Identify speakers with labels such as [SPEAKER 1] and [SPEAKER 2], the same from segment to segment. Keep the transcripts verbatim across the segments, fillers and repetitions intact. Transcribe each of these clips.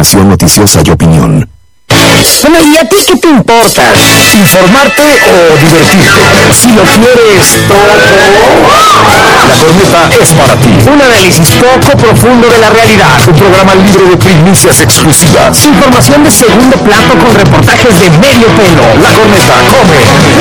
[SPEAKER 1] información noticiosa y opinión.
[SPEAKER 2] Bueno, ¿y a ti qué te importa? ¿Informarte o divertirte? Si lo quieres todo, La Corneta es para ti. Un análisis poco profundo de la realidad.
[SPEAKER 1] Un programa libre de primicias exclusivas.
[SPEAKER 2] Información de segundo plato con reportajes de medio pelo.
[SPEAKER 1] La Corneta come,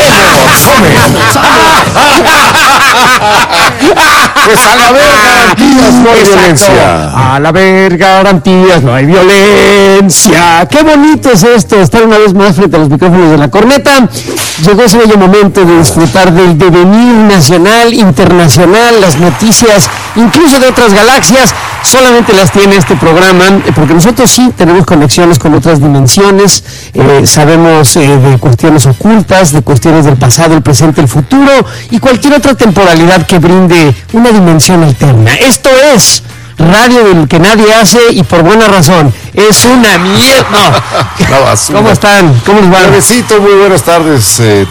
[SPEAKER 2] Pues a la verga garantías no hay violencia. A la verga garantías no hay violencia. Qué bonito es esto, estar una vez más frente a los micrófonos de La Corneta. Llegó ese bello momento de disfrutar del devenir nacional, internacional, las noticias, incluso de otras galaxias. Solamente las tiene este programa, porque nosotros sí tenemos conexiones con otras dimensiones, eh, sabemos eh, de cuestiones ocultas, de cuestiones del pasado, el presente, el futuro y cualquier otra temporalidad que brinde una dimensión alterna. Esto es radio del que nadie hace y por buena razón. Es una mierda. No. ¿Cómo están? ¿Cómo les va?
[SPEAKER 3] Besito, muy buenas tardes. Eh,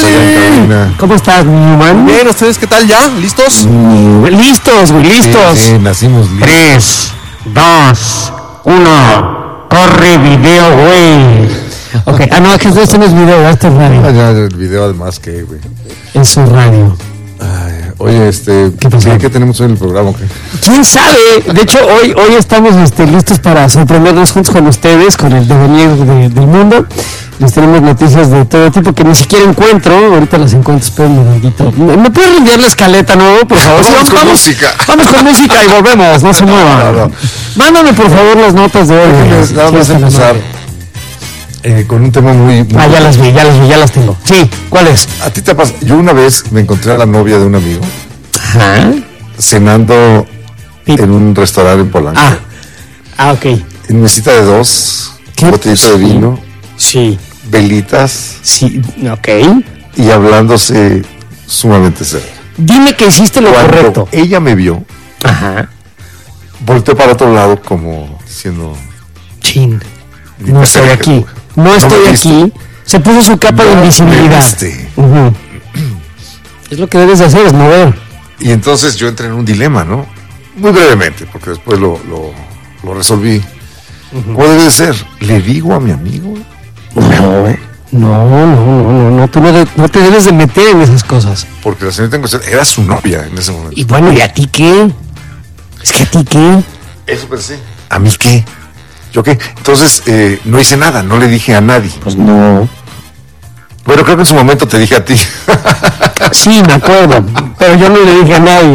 [SPEAKER 2] vale. ¿Cómo estás, mi man?
[SPEAKER 3] Bien, ¿ustedes qué tal ya? ¿Listos?
[SPEAKER 2] Mm, listos, güey, listos.
[SPEAKER 3] Sí, sí, nacimos listos.
[SPEAKER 2] Tres, dos, uno. Corre video, güey. Ok, ah, no, que esto no es video, esto es radio.
[SPEAKER 3] Ah, ya, el video además que, güey.
[SPEAKER 2] Es un radio.
[SPEAKER 3] Ay, oye, este,
[SPEAKER 2] ¿Qué pasó?
[SPEAKER 3] ¿qué, ¿qué tenemos hoy en el programa? ¿Qué?
[SPEAKER 2] ¿Quién sabe? De hecho, hoy hoy estamos este, listos para sorprendernos juntos con ustedes, con el devenir de, del mundo. Les tenemos noticias de todo tipo que ni siquiera encuentro. Ahorita las encuentro, espera un momentito. ¿Me, ¿Me puedes reenviar la escaleta, no? Por favor.
[SPEAKER 3] Vamos,
[SPEAKER 2] Sí,
[SPEAKER 3] con
[SPEAKER 2] vamos,
[SPEAKER 3] música.
[SPEAKER 2] Vamos con música y volvemos, no se muevan.
[SPEAKER 3] No, no.
[SPEAKER 2] Mándame, por favor, las notas de hoy.
[SPEAKER 3] Déjenme nada más
[SPEAKER 2] Sí,
[SPEAKER 3] empezar eh, con un tema muy, muy...
[SPEAKER 2] Ah, ya las vi, ya las vi, ya las tengo. Sí, ¿cuál es?
[SPEAKER 3] ¿A ti te pasa? Yo una vez me encontré a la novia de un amigo
[SPEAKER 2] Ajá.
[SPEAKER 3] cenando
[SPEAKER 2] Sí.
[SPEAKER 3] en un restaurante en Polanco.
[SPEAKER 2] Ah, ah, ok.
[SPEAKER 3] En mesita de dos,
[SPEAKER 2] ¿Qué?
[SPEAKER 3] botellito de vino,
[SPEAKER 2] Sí,
[SPEAKER 3] velitas
[SPEAKER 2] sí, ok.
[SPEAKER 3] y hablándose sumamente serio.
[SPEAKER 2] Dime que hiciste lo
[SPEAKER 3] Cuando
[SPEAKER 2] correcto.
[SPEAKER 3] ella me vio,
[SPEAKER 2] Ajá.
[SPEAKER 3] volteó para otro lado como diciendo...
[SPEAKER 2] Chin.
[SPEAKER 3] Ni
[SPEAKER 2] No
[SPEAKER 3] te
[SPEAKER 2] estoy
[SPEAKER 3] acerques,
[SPEAKER 2] aquí.
[SPEAKER 3] güey.
[SPEAKER 2] No
[SPEAKER 3] No
[SPEAKER 2] estoy
[SPEAKER 3] me viste.
[SPEAKER 2] aquí. Se puso su capa de
[SPEAKER 3] No me
[SPEAKER 2] invisibilidad.
[SPEAKER 3] viste.
[SPEAKER 2] Ujú. Es lo que debes de hacer, es mover.
[SPEAKER 3] Y entonces yo entré en un dilema, ¿no? Muy brevemente, porque después lo, lo, lo resolví. ¿Cómo debe de ser? ¿Le digo a mi amigo?
[SPEAKER 2] No, no, no, no, no, no, tú no, de- no te debes de meter en esas cosas.
[SPEAKER 3] Porque la señorita en cuestión era su novia en ese momento.
[SPEAKER 2] Y bueno, ¿y a ti qué? Es que a ti qué.
[SPEAKER 3] Eso pensé. ¿A mí qué? ¿Yo qué? Entonces eh, no hice nada, no le dije a nadie.
[SPEAKER 2] Pues no.
[SPEAKER 3] Bueno, creo que en su momento te dije a ti.
[SPEAKER 2] Sí, me acuerdo, pero yo no le dije a nadie.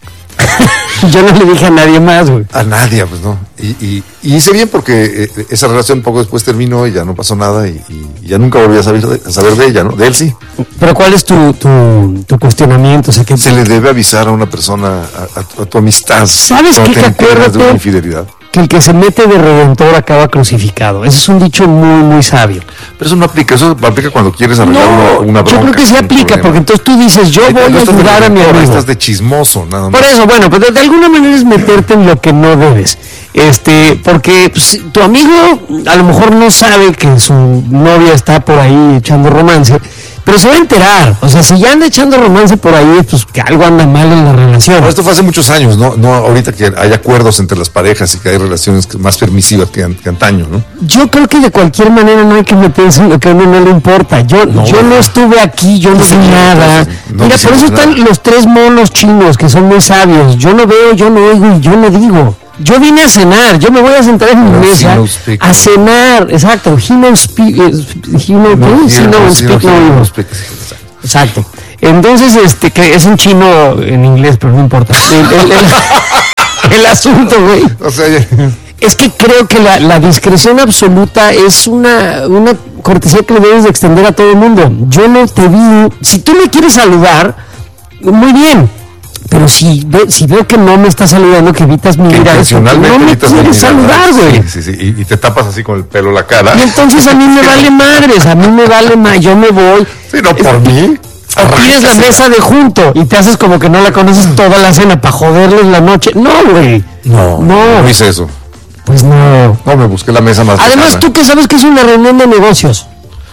[SPEAKER 2] Yo no le dije a nadie más, güey.
[SPEAKER 3] A nadie, pues no. Y, y, y hice bien porque eh, esa relación poco después terminó y ya no pasó nada y, y ya nunca volví a saber de, a saber de ella, ¿no? De él sí.
[SPEAKER 2] Pero ¿cuál es tu, tu, tu cuestionamiento? O sea, que
[SPEAKER 3] Se le debe avisar a una persona, a, a, a tu amistad.
[SPEAKER 2] ¿Sabes
[SPEAKER 3] cuando
[SPEAKER 2] qué?
[SPEAKER 3] te
[SPEAKER 2] Que
[SPEAKER 3] enteras de
[SPEAKER 2] acuérdate-
[SPEAKER 3] una infidelidad.
[SPEAKER 2] que el que se mete de redentor acaba crucificado. Ese es un dicho muy, muy sabio.
[SPEAKER 3] Pero eso no aplica, eso aplica cuando quieres arreglar una,
[SPEAKER 2] No,
[SPEAKER 3] una
[SPEAKER 2] yo
[SPEAKER 3] bronca.
[SPEAKER 2] creo que sí
[SPEAKER 3] un
[SPEAKER 2] aplica,
[SPEAKER 3] problema.
[SPEAKER 2] porque entonces tú dices, yo
[SPEAKER 3] Ahí
[SPEAKER 2] voy
[SPEAKER 3] no
[SPEAKER 2] a
[SPEAKER 3] estás de
[SPEAKER 2] ayudar a mi
[SPEAKER 3] redentor,
[SPEAKER 2] amigo.
[SPEAKER 3] Estás de chismoso, nada más.
[SPEAKER 2] Por eso, bueno, pues de, de alguna manera es meterte en lo que no debes. Este, porque pues, tu amigo a lo mejor no sabe que su novia está por ahí echando romance, pero se va a enterar. O sea, si ya anda echando romance por ahí, pues que algo anda mal en la relación.
[SPEAKER 3] Pero esto fue hace muchos años, ¿no? No ahorita que hay acuerdos entre las parejas y que hay relaciones que- más permisivas que, an- que antaño, ¿no?
[SPEAKER 2] Yo creo que de cualquier manera no hay que meterse en lo que a uno no le importa. Yo no, yo no estuve aquí, yo no vi
[SPEAKER 3] Sí,
[SPEAKER 2] nada.
[SPEAKER 3] entonces, no
[SPEAKER 2] Mira, por
[SPEAKER 3] hicimos
[SPEAKER 2] eso están
[SPEAKER 3] nada.
[SPEAKER 2] los tres monos chinos que son muy sabios. Yo no veo, yo no oigo y yo no digo. Yo vine a cenar, yo me voy a sentar en mi
[SPEAKER 3] No,
[SPEAKER 2] mesa
[SPEAKER 3] he no speak.
[SPEAKER 2] a cenar, exacto. He no speak, eh, he no, ¿qué? He no speak, no oigo. Exacto. Entonces, este, que es un chino en inglés, pero no importa. El, el- el- el asunto, güey,
[SPEAKER 3] O sea, ya-
[SPEAKER 2] es que creo que la, la discreción absoluta es una, una cortesía que le debes de extender a todo el mundo. Yo no te vi, si tú me quieres saludar, muy bien. Pero si, ve, si veo que no me estás saludando, que evitas mi
[SPEAKER 3] que
[SPEAKER 2] mirada, es porque
[SPEAKER 3] intencionalmente
[SPEAKER 2] no me
[SPEAKER 3] evitas mi
[SPEAKER 2] quieres
[SPEAKER 3] mirada.
[SPEAKER 2] saludar, güey.
[SPEAKER 3] Sí, sí, sí. Y, y te tapas así con el pelo la cara.
[SPEAKER 2] Y entonces a mí me vale madres, a mí me vale más, yo me voy.
[SPEAKER 3] Sí, no, por mí.
[SPEAKER 2] O pides la mesa de junto y te haces como que no la conoces toda la cena para joderles la noche. No, güey.
[SPEAKER 3] No,
[SPEAKER 2] No.
[SPEAKER 3] no hice eso.
[SPEAKER 2] Pues no.
[SPEAKER 3] No, me busqué la mesa más
[SPEAKER 2] Además,
[SPEAKER 3] lejana.
[SPEAKER 2] tú que sabes que es una reunión de negocios.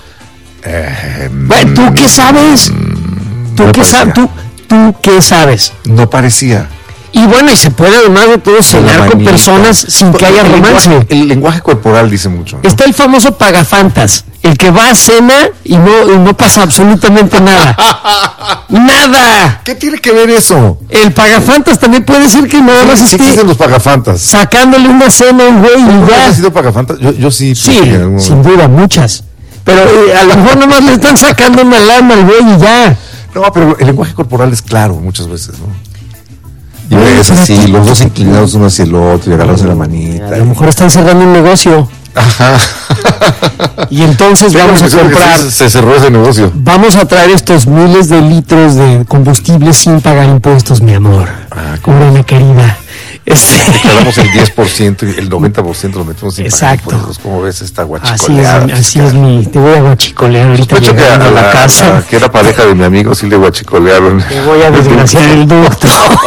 [SPEAKER 3] Eh,
[SPEAKER 2] Bueno, ¿tú qué sabes? ¿Tú
[SPEAKER 3] me
[SPEAKER 2] qué sabes?
[SPEAKER 3] parecía.
[SPEAKER 2] ¿Tú, ¿Tú qué sabes?
[SPEAKER 3] No parecía.
[SPEAKER 2] Y bueno, y se puede además de todo cenar con personas sin que haya
[SPEAKER 3] el
[SPEAKER 2] romance.
[SPEAKER 3] lenguaje, el lenguaje corporal dice mucho, ¿no?
[SPEAKER 2] Está el famoso pagafantas, el que va a cena y no, y no pasa absolutamente nada. ¡Nada!
[SPEAKER 3] ¿Qué tiene que ver eso?
[SPEAKER 2] El pagafantas también puede ser que nada más
[SPEAKER 3] Sí, sí
[SPEAKER 2] esté
[SPEAKER 3] existen los pagafantas.
[SPEAKER 2] sacándole una cena a un güey y
[SPEAKER 3] ¿Nunca
[SPEAKER 2] ya.
[SPEAKER 3] has sido pagafantas? Yo, yo sí.
[SPEAKER 2] Sí,
[SPEAKER 3] en algún
[SPEAKER 2] sin
[SPEAKER 3] momento.
[SPEAKER 2] duda, muchas. Pero eh, a lo mejor nomás le están sacando una lana al güey y ya.
[SPEAKER 3] No, pero el lenguaje corporal es claro muchas veces, ¿no? Y
[SPEAKER 2] Bueno,
[SPEAKER 3] ves
[SPEAKER 2] pero
[SPEAKER 3] así,
[SPEAKER 2] tú-
[SPEAKER 3] los dos inclinados uno hacia el otro y agarrándose la manita.
[SPEAKER 2] A lo mejor están cerrando un negocio.
[SPEAKER 3] Ajá.
[SPEAKER 2] Y entonces
[SPEAKER 3] Tengo
[SPEAKER 2] vamos
[SPEAKER 3] la
[SPEAKER 2] a
[SPEAKER 3] impresión de que
[SPEAKER 2] comprar,
[SPEAKER 3] Se, se cerró ese negocio.
[SPEAKER 2] vamos a traer estos miles de litros de combustible sin pagar impuestos, mi amor.
[SPEAKER 3] Ah,
[SPEAKER 2] Cúbreme, querida. Este,
[SPEAKER 3] Quedamos el diez por ciento y el noventa por ciento lo metemos sin pagar
[SPEAKER 2] Exacto.
[SPEAKER 3] impuestos. ¿Cómo ves esta
[SPEAKER 2] así es,
[SPEAKER 3] guachicoleada?
[SPEAKER 2] así es mi. Te voy a guachicolear ahorita
[SPEAKER 3] Sospecho que a,
[SPEAKER 2] llegando a
[SPEAKER 3] la,
[SPEAKER 2] la casa.
[SPEAKER 3] a- que era pareja de mi amigo sí le guachicolearon.
[SPEAKER 2] Te voy a desgraciar el ducto.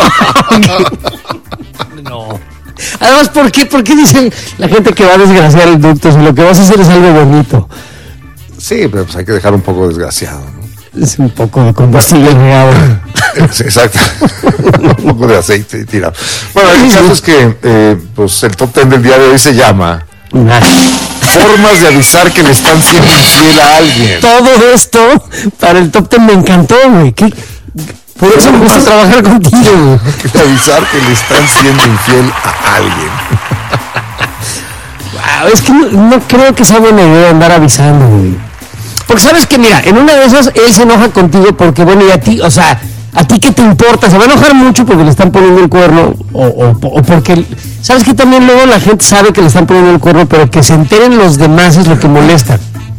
[SPEAKER 2] No. Además, ¿por qué? ¿Por qué dicen la gente que va a desgraciar el ducto si lo que vas a hacer es algo bonito?
[SPEAKER 3] Sí, pero pues hay que dejar un poco desgraciado, ¿no?
[SPEAKER 2] Es un poco de combustible regado.
[SPEAKER 3] Sí, exacto. Un poco de aceite tirado. Bueno, el caso es que eh, pues el top ten del día de hoy se llama Formas de avisar que le están siendo infiel a alguien.
[SPEAKER 2] Todo esto para el top ten me encantó, güey. ¿Qué? Por eso me gusta trabajar contigo, güey.
[SPEAKER 3] Que avisar que le están siendo infiel a alguien.
[SPEAKER 2] Wow, es que no, no creo que sea buena idea andar avisando, güey. Porque sabes que, mira, en una de esas él se enoja contigo porque, bueno, y a ti, o sea, ¿a ti qué te importa? Se va a enojar mucho porque le están poniendo el cuerno o, o, o porque, ¿sabes que también luego la gente sabe que le están poniendo el cuerno, pero que se enteren los demás es lo que molesta?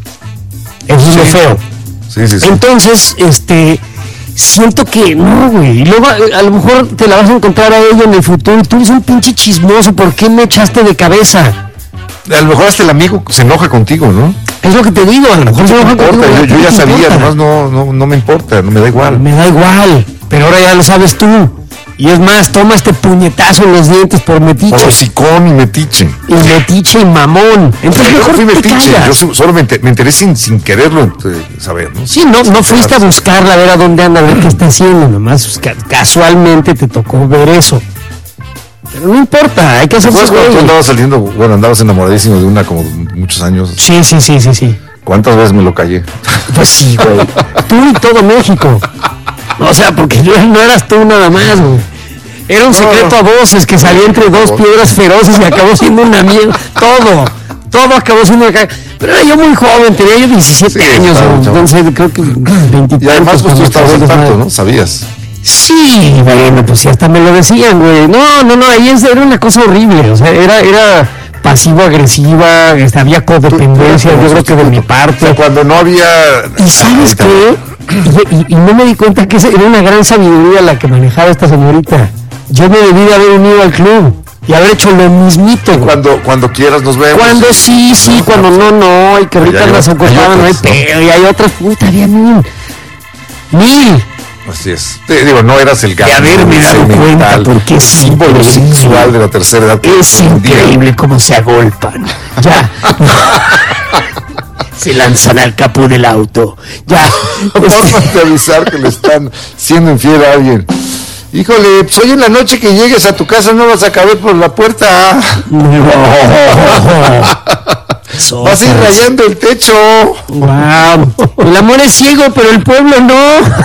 [SPEAKER 2] Eso es lo
[SPEAKER 3] Sí.
[SPEAKER 2] feo.
[SPEAKER 3] Sí, sí, sí.
[SPEAKER 2] Entonces, este, siento que no, güey. Y luego a, a lo mejor te la vas a encontrar a ella en el futuro y tú eres un pinche chismoso. ¿Por qué me echaste de cabeza?
[SPEAKER 3] A lo mejor hasta el amigo se enoja contigo, ¿no?
[SPEAKER 2] Es lo que te digo, a lo mejor se
[SPEAKER 3] No me
[SPEAKER 2] enoja
[SPEAKER 3] importa,
[SPEAKER 2] contigo,
[SPEAKER 3] yo,
[SPEAKER 2] ¿a ti
[SPEAKER 3] yo
[SPEAKER 2] qué
[SPEAKER 3] ya
[SPEAKER 2] te
[SPEAKER 3] sabía,
[SPEAKER 2] importa?
[SPEAKER 3] nomás no, no, no me importa, no me da igual.
[SPEAKER 2] Me da igual, pero ahora ya lo sabes tú. Y es más, toma este puñetazo en los dientes por metiche.
[SPEAKER 3] Por hocicón y metiche.
[SPEAKER 2] Y metiche y mamón. Entonces
[SPEAKER 3] Yo no
[SPEAKER 2] mejor
[SPEAKER 3] fui
[SPEAKER 2] te
[SPEAKER 3] metiche,
[SPEAKER 2] callas.
[SPEAKER 3] yo so- solo me, enter- me enteré sin, sin quererlo eh, saber, ¿no?
[SPEAKER 2] Sí, no, no fuiste a buscarla, a ver a dónde anda, a ver qué está haciendo. Nomás pues, ca- casualmente te tocó ver eso. Pero no importa, hay que hacerse
[SPEAKER 3] ¿Sabes cuando tú
[SPEAKER 2] güey.
[SPEAKER 3] andabas saliendo, bueno, andabas enamoradísimo de una como muchos años?
[SPEAKER 2] Sí, sí, sí, sí, sí.
[SPEAKER 3] ¿Cuántas veces me lo callé?
[SPEAKER 2] Pues sí, güey. Tú y todo México. O sea, porque yo- no eras tú nada más, güey. Era un
[SPEAKER 3] No,
[SPEAKER 2] secreto
[SPEAKER 3] no.
[SPEAKER 2] a voces que salía entre dos piedras feroces y acabó siendo una mierda. Todo, todo acabó siendo acá. Pero era yo muy joven, tenía yo diecisiete
[SPEAKER 3] Sí,
[SPEAKER 2] años,
[SPEAKER 3] estaba
[SPEAKER 2] güey.
[SPEAKER 3] chavo.
[SPEAKER 2] entonces creo que veinte
[SPEAKER 3] Y además pues tú estabas al tanto, ¿no? Sabías.
[SPEAKER 2] Sí, bueno, pues sí, hasta me lo decían, güey. No, no, no, ahí es- era una cosa horrible. O sea, era, era pasivo-agresiva, este, había codependencia, yo creo que de mi
[SPEAKER 3] O
[SPEAKER 2] parte.
[SPEAKER 3] sea, cuando no había...
[SPEAKER 2] ¿Y sabes qué? Y, y- y no me di cuenta que esa era una gran sabiduría la que manejaba esta señorita. Yo me debí de haber unido al club y haber hecho lo mismito, güey.
[SPEAKER 3] Cuando, cuando quieras nos vemos.
[SPEAKER 2] Cuando sí, sí, cuando no, no, y que ahorita
[SPEAKER 3] hay
[SPEAKER 2] andas
[SPEAKER 3] otras- hay
[SPEAKER 2] ocupada, no hay
[SPEAKER 3] otras, ¿no?
[SPEAKER 2] pedo, y hay otras, puta, había mil. Mil.
[SPEAKER 3] Así es. Te digo, no eras el
[SPEAKER 2] De haberme dado cuenta, porque es
[SPEAKER 3] símbolo
[SPEAKER 2] increíble.
[SPEAKER 3] sexual de la tercera edad.
[SPEAKER 2] Es increíble cómo se agolpan. Ya. Se lanzan al capó del auto. Ya.
[SPEAKER 3] Formas de avisar que le están siendo infiel a alguien. Híjole, pues hoy en la noche que llegues a tu casa no vas a caber por la puerta. Vas a ir rayando el techo.
[SPEAKER 2] Wow. El amor es ciego, pero el pueblo no.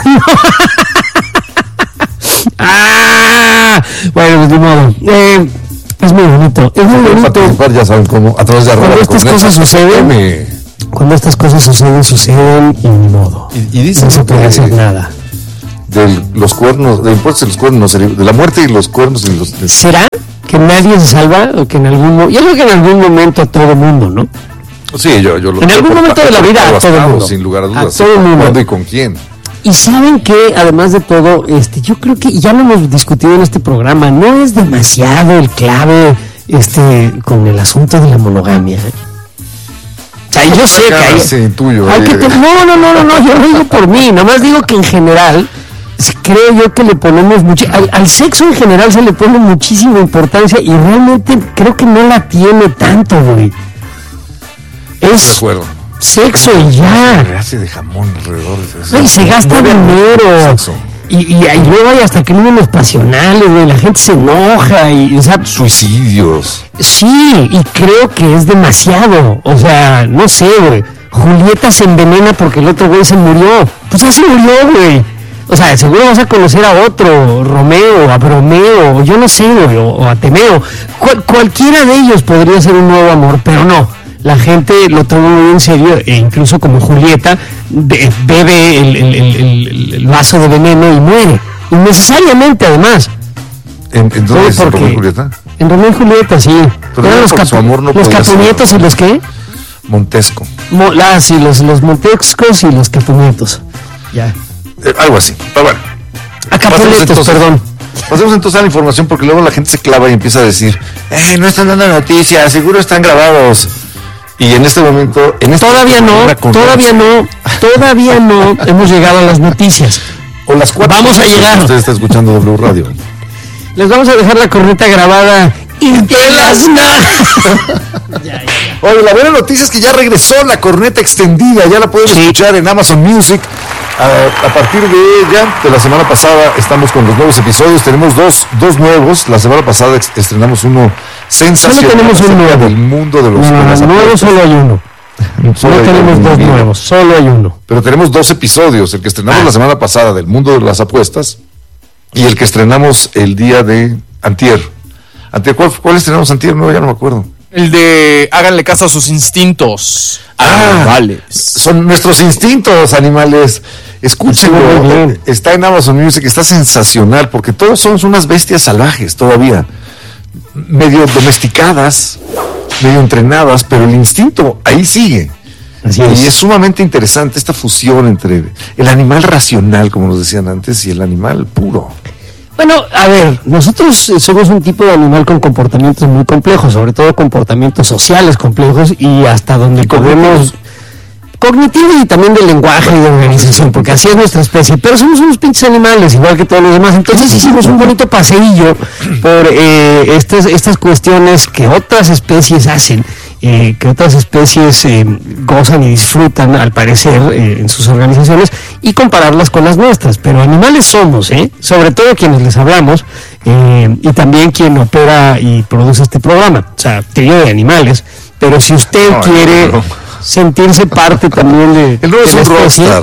[SPEAKER 2] Ah, bueno, pues de modo. Eh, es muy bonito. Es muy bonito.
[SPEAKER 3] Participar, ya saben cómo, a través de
[SPEAKER 2] Cuando
[SPEAKER 3] arroba
[SPEAKER 2] estas
[SPEAKER 3] con
[SPEAKER 2] cosas
[SPEAKER 3] letras,
[SPEAKER 2] suceden,
[SPEAKER 3] me-
[SPEAKER 2] Cuando estas cosas suceden, suceden y ni modo.
[SPEAKER 3] Y, y dicen
[SPEAKER 2] No se puede
[SPEAKER 3] que
[SPEAKER 2] hacer nada.
[SPEAKER 3] de los cuernos, de impuestos y los cuernos, no se libre- de la muerte y los cuernos y los... de-
[SPEAKER 2] ¿Será que nadie se salva o que en algún momento, yo creo que en algún momento a todo mundo, ¿no?
[SPEAKER 3] Sí, yo, yo lo
[SPEAKER 2] En algún momento de la vida, a todo el mundo.
[SPEAKER 3] sin lugar a dudas.
[SPEAKER 2] A todo el mundo.
[SPEAKER 3] ¿Cuándo y con quién?
[SPEAKER 2] Y saben que, además de todo, este, yo creo que ya lo hemos discutido en este programa, no es demasiado el clave este, con el asunto de la monogamia. ¿eh? O sea, yo sé que hay,
[SPEAKER 3] Sí, tuyo.
[SPEAKER 2] hay
[SPEAKER 3] eh,
[SPEAKER 2] que to- no, no, no, no, no, yo no digo por mí, nomás digo que en general s- creo yo que le ponemos mucho, al, al sexo en general se le pone muchísima importancia y realmente creo que no la tiene tanto, güey.
[SPEAKER 3] de
[SPEAKER 2] Es
[SPEAKER 3] acuerdo.
[SPEAKER 2] sexo y ya.
[SPEAKER 3] Se hace de jamón alrededor de eso.
[SPEAKER 2] Ay, se gasta
[SPEAKER 3] Mueve al
[SPEAKER 2] dinero.
[SPEAKER 3] sexo.
[SPEAKER 2] Y, y, y luego hay hasta crímenes pasionales, güey, la gente se enoja y, o sea,
[SPEAKER 3] suicidios.
[SPEAKER 2] Sí, y creo que es demasiado, o sea, no sé, güey, Julieta se envenena porque el otro güey se murió, pues ya se murió, güey, o sea, seguro vas a conocer a otro, Romeo, a Bromeo, o yo no sé, güey, o, o a Temeo, Cual, cualquiera de ellos podría ser un nuevo amor, pero no. La gente lo toma muy en serio, e incluso como Julieta be, bebe el, el, el, el vaso de veneno y muere, innecesariamente además.
[SPEAKER 3] ¿En, en dónde es Romeo y Julieta?
[SPEAKER 2] En Romeo y Julieta, sí.
[SPEAKER 3] Pero eran los, cap no
[SPEAKER 2] los Capunietos y los qué?
[SPEAKER 3] Montesco.
[SPEAKER 2] Mo ah, sí, los, los Montescos y los Capunietos. Ya.
[SPEAKER 3] Eh, algo así, pero bueno.
[SPEAKER 2] A Capunietos, perdón.
[SPEAKER 3] Pasemos entonces a la información porque luego la gente se clava y empieza a decir, eh, no están dando noticias, seguro están grabados. Y en este momento... En este
[SPEAKER 2] todavía
[SPEAKER 3] momento,
[SPEAKER 2] no, todavía no, todavía no hemos llegado a las noticias.
[SPEAKER 3] O las cuatro.
[SPEAKER 2] Vamos a llegar.
[SPEAKER 3] Usted está escuchando W Radio.
[SPEAKER 2] Les vamos a dejar la corneta grabada entre las ya, ya, ya.
[SPEAKER 3] Oye, la buena noticia es que ya regresó la corneta extendida, ya la pueden sí. escuchar en Amazon Music. A, a partir de ella, de la semana pasada, estamos con los nuevos episodios. Tenemos dos, dos nuevos. La semana pasada ex, estrenamos uno sensacional.
[SPEAKER 2] Solo tenemos un nuevo.
[SPEAKER 3] Del mundo de los
[SPEAKER 2] no, no, no, nuevo solo hay uno. Solo no tenemos uno, dos uno. nuevos, solo hay uno.
[SPEAKER 3] Pero tenemos dos episodios. El que estrenamos ah. la semana pasada del mundo de las apuestas y el que estrenamos el día de antier. Antier ¿cuál, cuál estrenamos antier? No, ya no me acuerdo.
[SPEAKER 4] El de háganle caso a sus instintos.
[SPEAKER 3] Ah, vale. Son nuestros instintos, animales. Escúchenlo. Está en Amazon Music, está sensacional, porque todos somos unas bestias salvajes todavía. Medio domesticadas, medio entrenadas, pero el instinto ahí sigue. Así es. Y es sumamente interesante esta fusión entre el animal racional, como nos decían antes, y el animal puro.
[SPEAKER 2] Bueno, a ver, nosotros somos un tipo de animal con comportamientos muy complejos, sobre todo comportamientos sociales complejos y hasta donde podemos... Cognitivo y también de lenguaje y de organización, porque así es nuestra especie, pero somos unos pinches animales, igual que todos los demás. Entonces hicimos un bonito paseillo por eh, estas, estas cuestiones que otras especies hacen, eh, que otras especies eh, gozan y disfrutan, al parecer, eh, en sus organizaciones, y compararlas con las nuestras. Pero animales somos, ¿eh? Sobre todo quienes les hablamos, eh, y también quien opera y produce este programa. O sea, trío de animales, pero si usted no, quiere... No, no. sentirse parte también de...
[SPEAKER 3] El nuevo es un rockstar.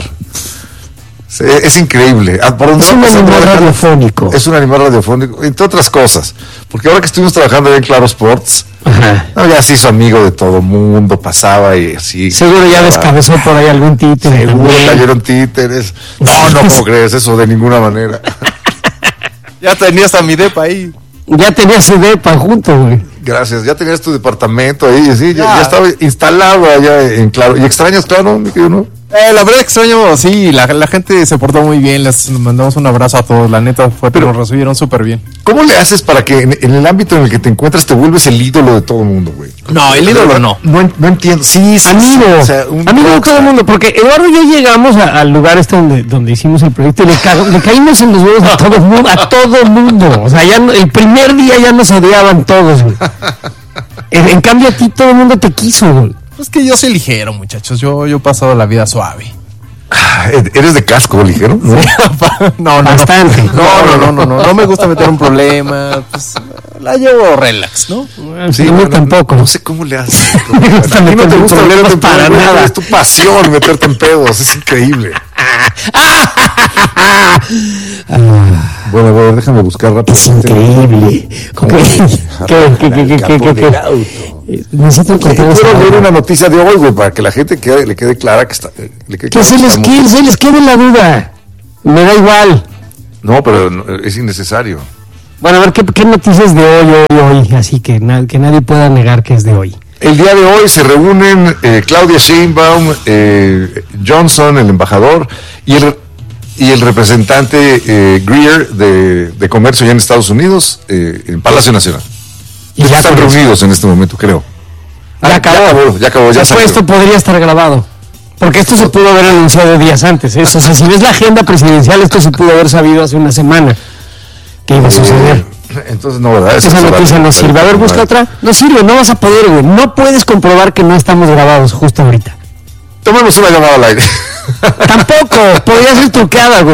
[SPEAKER 3] Es increíble.
[SPEAKER 2] ¿Por dónde es un animal radiofónico.
[SPEAKER 3] Es un animal radiofónico, entre otras cosas. Porque ahora que estuvimos trabajando en Claro Sports, no, ya se hizo amigo de todo mundo, pasaba y así.
[SPEAKER 2] Seguro ya descabezó por ahí algún títere.
[SPEAKER 3] Seguro cayeron títeres. No, no puedo creer eso de ninguna manera.
[SPEAKER 4] Ya tenías a mi depa ahí.
[SPEAKER 2] Ya tenías su depa junto, güey.
[SPEAKER 3] Gracias, ya tenías tu departamento ahí, sí, ya, ya estaba instalado allá en Claro. ¿Y extrañas Claro, mi querido, no?
[SPEAKER 4] Eh, la verdad extraño, sí, la, la gente se portó muy bien, les mandamos un abrazo a todos, la neta, fue, pero nos recibieron súper bien.
[SPEAKER 3] ¿Cómo le haces para que en, en el ámbito en el que te encuentras te vuelves el ídolo de todo el mundo, güey?
[SPEAKER 4] No, el ídolo no.
[SPEAKER 3] No, no entiendo, sí, sí.
[SPEAKER 2] Amigo, sí, o sea, amigo de todo el mundo, porque Eduardo y yo llegamos a, al lugar este donde, donde hicimos el proyecto y le, ca le caímos en los huevos a todo el mundo, a todo el mundo, o sea, ya no, el primer día ya nos odiaban todos, güey. En, en cambio a ti todo el mundo te quiso, güey.
[SPEAKER 4] Pues que yo soy ligero, muchachos, yo, yo he pasado la vida suave.
[SPEAKER 3] ¿Eres de casco ligero?
[SPEAKER 4] No, no, no,
[SPEAKER 2] bastante.
[SPEAKER 4] No, no, no, no, no, no me gusta meter un problema. Pues, la llevo relax, ¿no?
[SPEAKER 2] Sí, no, no, tampoco.
[SPEAKER 3] No, no sé cómo le haces.
[SPEAKER 2] Me gusta
[SPEAKER 3] no te gusta meterte en
[SPEAKER 2] para
[SPEAKER 3] pedos,
[SPEAKER 2] nada.
[SPEAKER 3] Es tu pasión meterte en pedos, es increíble. Bueno, bueno, déjame buscar rápido.
[SPEAKER 2] Es increíble. ¿Qué, qué, qué, qué, qué, qué? Necesito encontrar.
[SPEAKER 3] Quiero ver una noticia de hoy, güey, para que la gente quede, le quede clara que está. Le quede
[SPEAKER 2] que se les quede, se les quede la duda. Me da igual.
[SPEAKER 3] No, pero no, es innecesario.
[SPEAKER 2] Bueno, a ver, ¿qué, qué noticias de hoy, hoy, hoy? Así que, na, que nadie pueda negar que es de hoy.
[SPEAKER 3] El día de hoy se reúnen eh, Claudia Sheinbaum, eh, Johnson, el embajador, y el, y el representante eh, Greer de, de Comercio ya en Estados Unidos, eh, en Palacio Nacional. Y ya están reunidos en este momento, creo.
[SPEAKER 2] Ya acabó. Ya acabó,
[SPEAKER 3] ya acabó. Ya
[SPEAKER 2] Después esto podría estar grabado. Porque esto se pudo haber anunciado días antes. ¿eh? O sea, si ves la agenda presidencial, esto se pudo haber sabido hace una semana que iba a suceder.
[SPEAKER 3] Entonces, no, ¿verdad?
[SPEAKER 2] Esa noticia no sirve. A ver, busca otra. No sirve, no vas a poder, güey. No puedes comprobar que no estamos grabados justo ahorita.
[SPEAKER 3] Tomemos una llamada al aire.
[SPEAKER 2] Tampoco, podría ser truqueada, güey.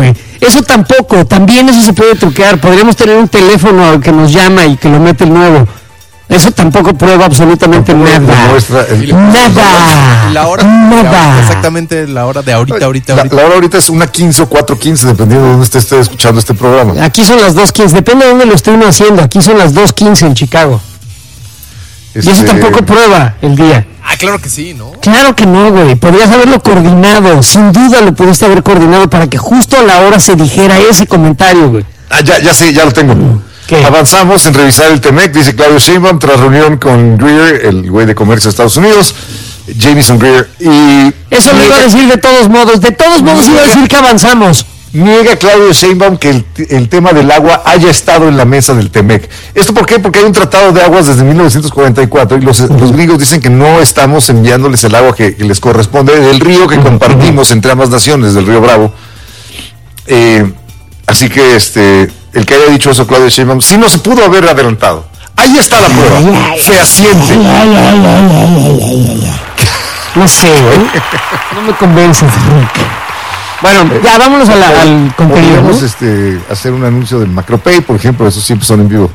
[SPEAKER 2] Eso tampoco, también eso se puede truquear. Podríamos tener un teléfono que nos llama y que lo mete el nuevo. Eso tampoco prueba absolutamente
[SPEAKER 3] No,
[SPEAKER 2] nada.
[SPEAKER 3] muestra el-
[SPEAKER 2] Nada.
[SPEAKER 4] La hora,
[SPEAKER 2] Nada.
[SPEAKER 4] la- exactamente la hora de ahorita, ahorita,
[SPEAKER 3] La,
[SPEAKER 4] ahorita.
[SPEAKER 3] la hora ahorita es una quince o cuatro quince, dependiendo de dónde esté, esté escuchando este programa.
[SPEAKER 2] Aquí son las dos quince, depende de dónde lo esté uno haciendo. Aquí son las dos quince en Chicago. Y eso
[SPEAKER 3] Este,
[SPEAKER 2] tampoco prueba el día.
[SPEAKER 4] Ah, claro que sí, ¿no?
[SPEAKER 2] Claro que no, güey. Podrías haberlo coordinado. Sin duda lo pudiste haber coordinado para que justo a la hora se dijera ese comentario, güey.
[SPEAKER 3] Ah, ya, ya sé, ya lo tengo.
[SPEAKER 2] ¿Qué?
[SPEAKER 3] Avanzamos en revisar el T M E C, dice Claudio Sheinbaum, tras reunión con Greer, el güey de comercio de Estados Unidos, Jamieson Greer, y...
[SPEAKER 2] Eso lo iba a decir de todos modos. De todos modos iba a decir que avanzamos.
[SPEAKER 3] Niega Claudio Sheinbaum que el, el tema del agua haya estado en la mesa del T M E C. ¿Esto por qué? Porque hay un tratado de aguas desde mil novecientos cuarenta y cuatro y los, los gringos dicen que no estamos enviándoles el agua que, que les corresponde del río que compartimos entre ambas naciones, del río Bravo. Eh, así que este el que haya dicho eso Claudio Sheinbaum sí no se pudo haber adelantado. Ahí está la prueba, fehaciente.
[SPEAKER 2] No sé, güey. No me convences, Rick. Bueno, ya vámonos a la- al contenido.
[SPEAKER 3] Podríamos
[SPEAKER 2] ¿no?
[SPEAKER 3] este, hacer un anuncio del Macropay, por ejemplo, esos siempre son en vivo.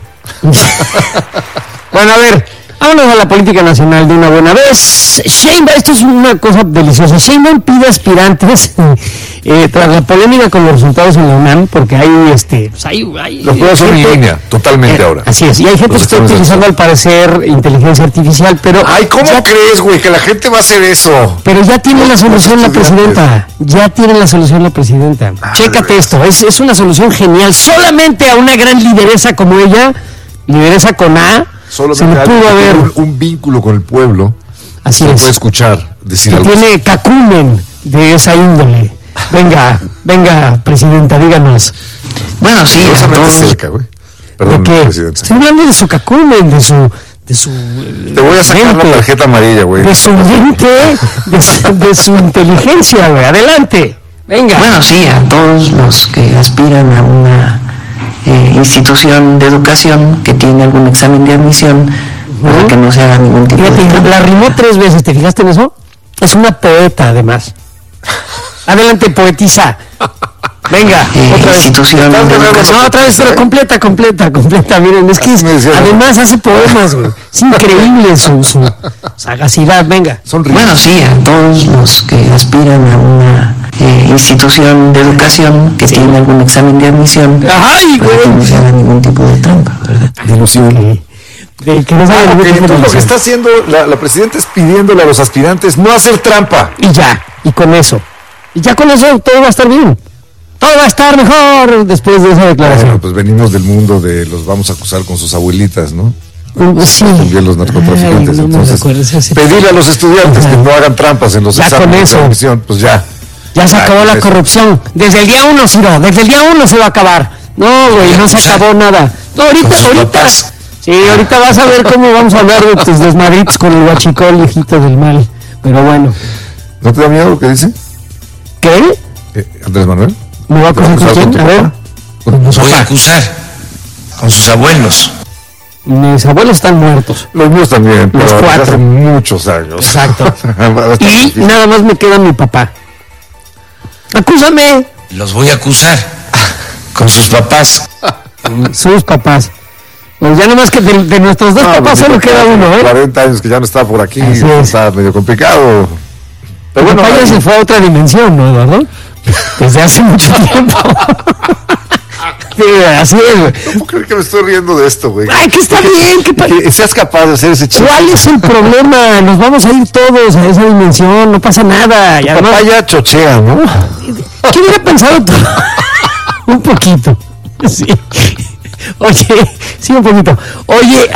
[SPEAKER 2] Bueno, a ver, vámonos a la política nacional de una buena vez. Sheinbaum, esto es una cosa deliciosa. Sheinbaum pide aspirantes eh, tras la polémica con los resultados en la UNAM, porque hay, este, pues hay, hay
[SPEAKER 3] Los pruebas son en
[SPEAKER 2] gente-
[SPEAKER 3] línea, totalmente
[SPEAKER 2] eh,
[SPEAKER 3] ahora.
[SPEAKER 2] Así es, y hay gente
[SPEAKER 3] Los
[SPEAKER 2] que está
[SPEAKER 3] exámenes
[SPEAKER 2] utilizando al parecer inteligencia artificial, pero
[SPEAKER 3] Ay, ¿cómo
[SPEAKER 2] ya,
[SPEAKER 3] crees, güey, que la gente va a hacer eso?
[SPEAKER 2] pero ya tiene la
[SPEAKER 3] Los
[SPEAKER 2] solución la
[SPEAKER 3] estudiantes.
[SPEAKER 2] presidenta. Ya tiene la solución la presidenta.
[SPEAKER 3] Ah,
[SPEAKER 2] Chécate
[SPEAKER 3] de veras.
[SPEAKER 2] esto, es, es una solución genial. Solamente a una gran lideresa como ella, lideresa con A,
[SPEAKER 3] Solo
[SPEAKER 2] se le pudo haber.
[SPEAKER 3] un, un vínculo con el pueblo.
[SPEAKER 2] Así
[SPEAKER 3] se
[SPEAKER 2] es.
[SPEAKER 3] puede escuchar decir
[SPEAKER 2] Que
[SPEAKER 3] algo.
[SPEAKER 2] tiene cacumen de esa índole. Venga, venga, presidenta, díganos.
[SPEAKER 5] Bueno, sí, a
[SPEAKER 3] Curiosamente
[SPEAKER 5] todos.
[SPEAKER 3] cerca, güey.
[SPEAKER 2] ¿De
[SPEAKER 3] Perdón,
[SPEAKER 2] qué?
[SPEAKER 3] presidente.
[SPEAKER 2] Estoy hablando de su cacumen, de su... De su
[SPEAKER 3] Te voy a sacar la
[SPEAKER 2] mente,
[SPEAKER 3] tarjeta amarilla, güey.
[SPEAKER 2] de su mente, de su, de su inteligencia, güey. Adelante, venga.
[SPEAKER 5] Bueno, sí, a todos los que aspiran a una eh, institución de educación que tiene algún examen de admisión, para que no se haga ningún tipo de
[SPEAKER 2] Fíjate,
[SPEAKER 5] trampa.
[SPEAKER 2] la rimó tres veces, ¿te fijaste en eso? Es una poeta, además. Adelante, poetisa. Venga,
[SPEAKER 5] Eh,
[SPEAKER 2] otra vez.
[SPEAKER 5] institución de educación.
[SPEAKER 2] No, otra vez, pero completa, completa, completa. Miren, es que es-
[SPEAKER 3] Me decía, ¿no?
[SPEAKER 2] además hace poemas, güey. Es increíble su, su sagacidad, venga.
[SPEAKER 3] Son
[SPEAKER 5] Bueno, sí, a todos los que aspiran a una eh, institución de educación que tiene algún examen de admisión,
[SPEAKER 2] ¡Ay,
[SPEAKER 5] para que no
[SPEAKER 2] güey!
[SPEAKER 5] se haga ningún tipo de trampa, ¿verdad?
[SPEAKER 2] Ilusión. De que no sabe
[SPEAKER 3] Ah,
[SPEAKER 2] lo
[SPEAKER 3] ok,
[SPEAKER 2] que es
[SPEAKER 3] entonces lo que
[SPEAKER 2] ilusión.
[SPEAKER 3] está haciendo la, la presidenta es pidiéndole a los aspirantes no hacer trampa.
[SPEAKER 2] Y ya, y con eso. Y ya con eso todo va a estar bien. Todo va a estar mejor después de esa
[SPEAKER 3] Bueno,
[SPEAKER 2] declaración.
[SPEAKER 3] pues venimos del mundo de los vamos a acusar con sus abuelitas, ¿no?
[SPEAKER 2] Sí.
[SPEAKER 3] También los narcotraficantes.
[SPEAKER 2] Ay, no me
[SPEAKER 3] Entonces,
[SPEAKER 2] recuerdes ese-
[SPEAKER 3] pedirle a los estudiantes que no hagan trampas en los
[SPEAKER 2] Ya con
[SPEAKER 3] exámenes de
[SPEAKER 2] eso.
[SPEAKER 3] admisión, pues ya.
[SPEAKER 2] Ya se
[SPEAKER 3] Ah,
[SPEAKER 2] acabó la
[SPEAKER 3] eso.
[SPEAKER 2] corrupción. Desde el día uno, Ciro. Desde el día uno se va a acabar. No, güey, no se acabó nada. No, ahorita,
[SPEAKER 3] Con sus
[SPEAKER 2] ahorita.
[SPEAKER 3] papás.
[SPEAKER 2] Sí, ahorita vas a ver cómo vamos a hablar de tus desmadritos con el huachicol, hijito del mal. Pero bueno.
[SPEAKER 3] ¿No te da miedo lo que dice
[SPEAKER 2] ¿Qué?
[SPEAKER 3] eh, Andrés Manuel?
[SPEAKER 2] ¿Me va a
[SPEAKER 3] ¿Te va a
[SPEAKER 2] acusar con
[SPEAKER 3] acusar con
[SPEAKER 2] quién?
[SPEAKER 3] tu
[SPEAKER 2] A ver.
[SPEAKER 3] papá?
[SPEAKER 2] Con mi
[SPEAKER 1] Voy a
[SPEAKER 2] papá.
[SPEAKER 1] acusar con sus abuelos.
[SPEAKER 2] Mis abuelos están muertos.
[SPEAKER 3] Los míos también, pero
[SPEAKER 2] Los
[SPEAKER 3] desde
[SPEAKER 2] cuatro.
[SPEAKER 3] hace muchos años.
[SPEAKER 2] Exacto.
[SPEAKER 3] Va a estar
[SPEAKER 2] Y
[SPEAKER 3] difícil.
[SPEAKER 2] nada más me queda mi papá. Acúsame.
[SPEAKER 1] Los voy a acusar con sus papás.
[SPEAKER 2] Sus papás. Pues ya nada más que de, de nuestros dos
[SPEAKER 3] Ah,
[SPEAKER 2] papás
[SPEAKER 3] pues,
[SPEAKER 2] solo
[SPEAKER 3] mi
[SPEAKER 2] queda
[SPEAKER 3] papá,
[SPEAKER 2] uno, ¿eh?
[SPEAKER 3] cuarenta años que ya no está por aquí,
[SPEAKER 2] Así es.
[SPEAKER 3] está medio complicado. Pero
[SPEAKER 2] Mi
[SPEAKER 3] bueno,
[SPEAKER 2] papá ya
[SPEAKER 3] ahí-
[SPEAKER 2] se fue a otra dimensión, ¿no, Eduardo? Desde hace mucho tiempo. Sí, así es, güey.
[SPEAKER 3] ¿cómo crees que me estoy riendo de esto, güey?
[SPEAKER 2] Ay, que está bien. Que pa-
[SPEAKER 3] Que seas capaz de hacer ese chiste.
[SPEAKER 2] ¿Cuál es el problema? Nos vamos a ir todos a esa dimensión, no pasa nada. Y
[SPEAKER 3] Tu
[SPEAKER 2] además,
[SPEAKER 3] papá ya chochea, ¿no?
[SPEAKER 2] ¿qué hubiera pensado tú? Un poquito. Sí. Oye, sí, un poquito. Oye,